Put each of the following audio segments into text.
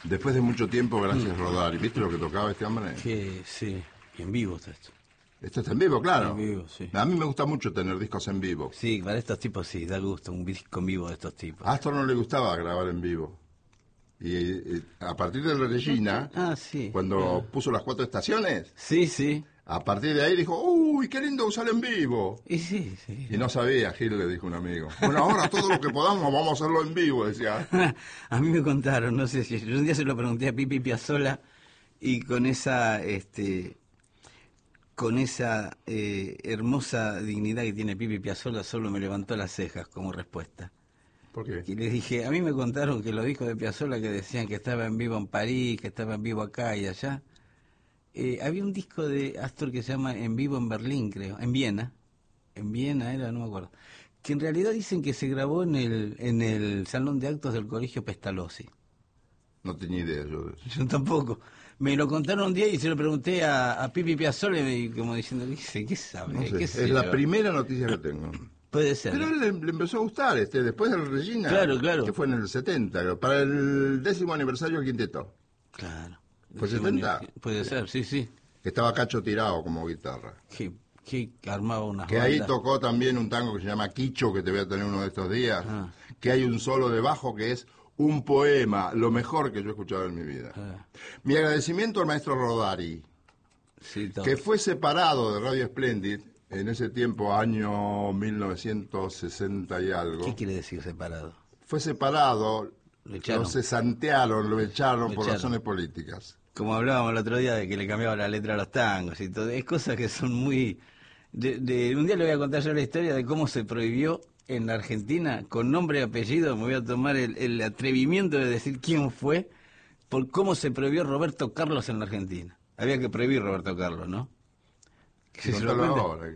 Después de mucho tiempo, gracias Rodari. ¿Viste lo que tocaba este hombre? Que sí, en vivo está esto. Esto está en vivo, claro. En vivo, sí. A mí me gusta mucho tener discos en vivo. Sí, para estos tipos sí, da gusto, un disco en vivo de estos tipos. A Astor no le gustaba grabar en vivo. Y a partir de la Regina, sí. cuando puso las 4 estaciones, Sí, sí. a partir de ahí dijo, uy, qué lindo usar en vivo. Y sí, sí. Y no sabía, Gil, le dijo un amigo. Bueno, ahora todo lo que podamos vamos a hacerlo en vivo, decía. A mí me contaron, no sé si yo un día se lo pregunté a Pipi Piazzolla y con esa hermosa dignidad que tiene Pipi Piazzolla solo me levantó las cejas como respuesta. ¿Por qué? Y les dije, a mí me contaron que los discos de Piazzolla que decían que estaba en vivo en París, que estaba en vivo acá y allá, había un disco de Astor que se llama En vivo en Berlín, creo, en Viena era, no me acuerdo, que en realidad dicen que se grabó en el salón de actos del Colegio Pestalozzi. No tenía idea yo de eso. Yo tampoco. Me lo contaron un día y se lo pregunté a Pipi Piazzolla y como diciendo, ¿qué sabe? No sé, ¿Qué es sé la yo? primera noticia que tengo. Puede ser. Pero a él le empezó a gustar, después del Regina, Claro. que fue en el 70, para el 10º aniversario del quinteto. Claro. ¿Fue 70? Puede ser, sí. Que estaba Cacho tirado como guitarra. Que armaba unas Que ahí bandas. tocó también un tango que se llama Quicho, que te voy a tener uno de estos días. Que hay un solo de bajo que es un poema, lo mejor que yo he escuchado en mi vida. Mi agradecimiento al maestro Rodari, Sí, todo. que fue separado de Radio Splendid en ese tiempo, año 1960 y algo. ¿Qué quiere decir separado? Fue separado, Lo echaron. lo cesantearon, lo echaron por echaron. razones políticas. Como hablábamos el otro día de que le cambiaba la letra a los tangos y todo, es cosas que son muy... un día le voy a contar yo la historia de cómo se prohibió en la Argentina, con nombre y apellido, me voy a tomar el atrevimiento de decir quién fue, por cómo se prohibió Roberto Carlos en la Argentina. Había que prohibir Roberto Carlos, ¿no? ¿Se lo Contalo cuenta? ahora.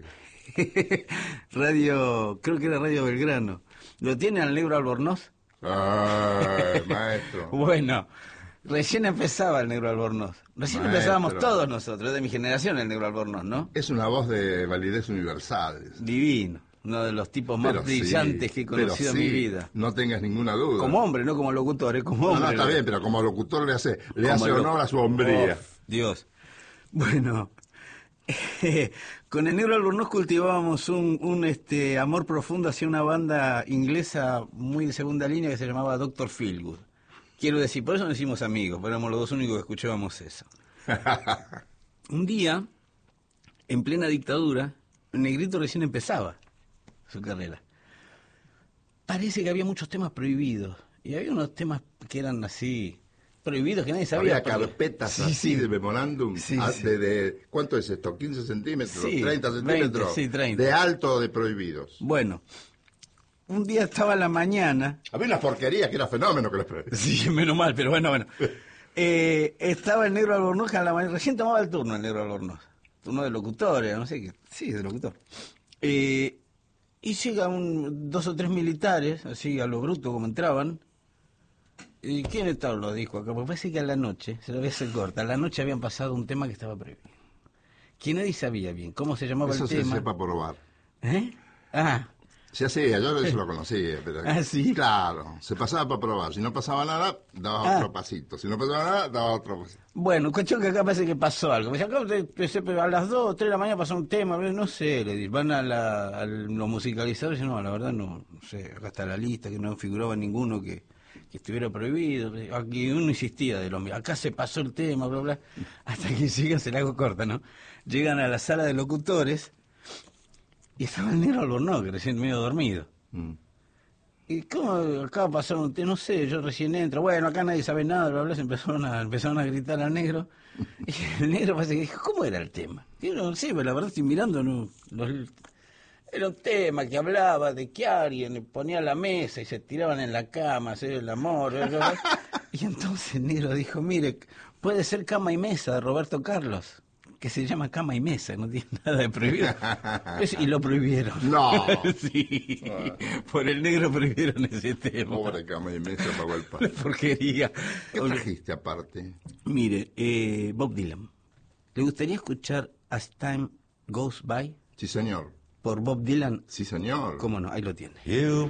Creo que era Radio Belgrano. ¿Lo tiene al negro Albornoz? Ay, maestro. Bueno, recién empezaba el negro Albornoz. Recién Maestro. empezábamos todos nosotros, de mi generación el negro Albornoz, ¿no? Es una voz de validez universal. Divino, uno de los tipos más Pero brillantes sí, que he conocido en pero mi sí, vida. No tengas ninguna duda. Como hombre, no como locutor, como hombre. No, está bien, pero como locutor le hace Como honor a su hombría. Oh, Dios. Bueno, con el negro Albornoz cultivábamos un amor profundo hacia una banda inglesa muy de segunda línea que se llamaba Dr. Feelgood. Quiero decir, por eso nos hicimos amigos, porque éramos los dos únicos que escuchábamos eso. Un día, en plena dictadura, Negrito recién empezaba su carrera. Parece que había muchos temas prohibidos, y había unos temas que eran así... prohibidos que nadie sabía. Había carpetas así de memorándum. ¿Cuánto es esto? ¿15 centímetros? Sí, ¿30 centímetros? 20, sí, 30. De alto de prohibidos. Bueno, un día estaba a la mañana. Había una porquería que era fenómeno que les prohibía. Sí, menos mal, pero bueno. Estaba el negro Albornoz a la mañana. Recién tomaba el turno el negro Albornoz. Turno de locutor, no sé qué. Sí, de locutor. Y llegan 2 o 3 militares, así a lo bruto como entraban. ¿Y quién estaba? Lo dijo acá, porque parece que a la noche, se lo voy a hacer corta, a la noche habían pasado un tema que estaba prohibido. Que nadie sabía bien cómo se llamaba Eso el se tema. sepa probar. ¿Eh? Ah. Se hacía, yo eso lo conocía. Pero, ¿Sí? Claro, se pasaba para probar. Si no pasaba nada, daba otro pasito. Si no pasaba nada, daba otro pasito. Bueno, cuestión que acá parece que pasó algo. Me acá a las 2 o 3 de la mañana pasó un tema, no sé, le dicen, van a los musicalizadores y dicen, no, la verdad no sé, acá está la lista, que no figuraba ninguno que estuviera prohibido. Aquí uno insistía de acá se pasó el tema, bla, bla, hasta que llegan, se la hago corta, ¿no? Llegan a la sala de locutores y estaba el negro Albornoz, que recién medio dormido. ¿Y cómo acaba de pasar un tema? No sé, yo recién entro, bueno, acá nadie sabe nada, bla, bla, se empezaron a gritar al negro, y el negro parece que dijo, ¿cómo era el tema? Y yo no sé, pero la verdad estoy mirando, era un tema que hablaba de que alguien le ponía la mesa y se tiraban en la cama a hacer el amor. Y entonces el negro dijo, mire, puede ser Cama y Mesa de Roberto Carlos, que se llama Cama y Mesa, no tiene nada de prohibido. Y lo prohibieron. No. Sí, por el negro prohibieron ese tema. Pobre Cama y Mesa pagó el pan. La porquería. ¿Qué trajiste aparte? Mire, Bob Dylan. ¿Le gustaría escuchar As Time Goes By? Sí, señor. Por Bob Dylan. Sí, señor. ¿Cómo no? Ahí lo tiene.